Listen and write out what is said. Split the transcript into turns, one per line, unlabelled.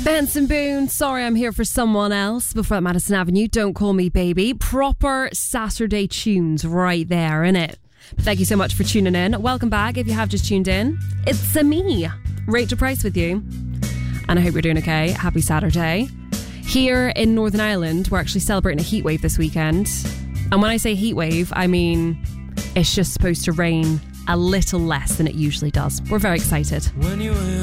Benson Boone, Sorry I'm Here for Someone Else. Before that, Madison Avenue, Don't Call Me Baby. Proper Saturday tunes right there, innit? Thank you so much for tuning in. Welcome back if you have just tuned in. It's me, Rachel Price, with you. And I hope you're doing okay. Happy Saturday. Here in Northern Ireland, we're actually celebrating a heat wave this weekend. And when I say heat wave, I mean it's just supposed to rain a little less than it usually does. We're very excited.